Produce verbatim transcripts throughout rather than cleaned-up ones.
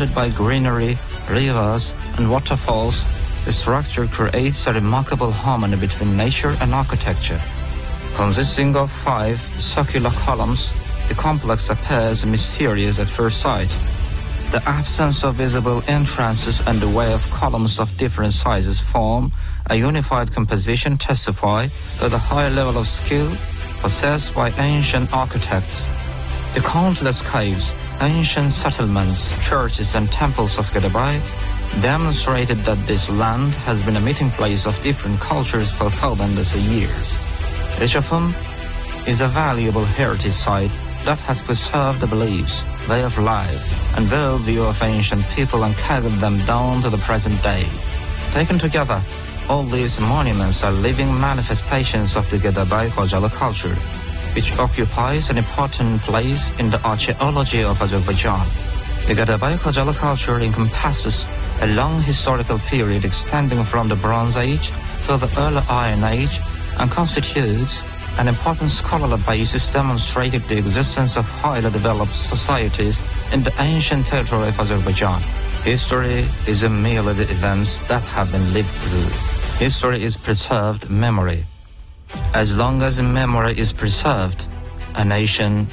surrounded by greenery, rivers, and waterfalls, the structure creates a remarkable harmony between nature and architecture. Consisting of five circular columns, the complex appears mysterious at first sight. The absence of visible entrances and the way of columns of different sizes form a unified composition testify to the high level of skill possessed by ancient architects. The countless caves, ancient settlements, churches and temples of Gadabai demonstrated that this land has been a meeting place of different cultures for thousands of years. Each of them is a valuable heritage site that has preserved the beliefs, way of life, and worldview of ancient people and carried them down to the present day. Taken together, all these monuments are living manifestations of the Gadabai Khojala culture, which occupies an important place in the archaeology of Azerbaijan. The Gadabai Khojala culture encompasses a long historical period extending from the Bronze Age to the Early Iron Age and constitutes an important scholarly basis demonstrating the existence of highly developed societies in the ancient territory of Azerbaijan. History isn't merely the events that have been lived through. History is preserved memory. As long as memory is preserved, a nation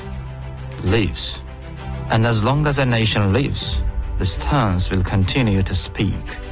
lives. And as long as a nation lives, the stones will continue to speak.